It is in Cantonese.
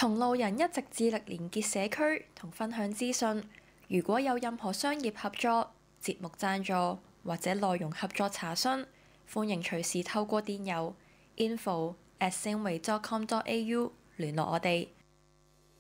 同路人一直致力連結社區同分享資訊。如果有任何商業合作、節目贊助或者內容合作查詢，歡迎隨時透過電郵info@singway.com.au 聯絡我哋。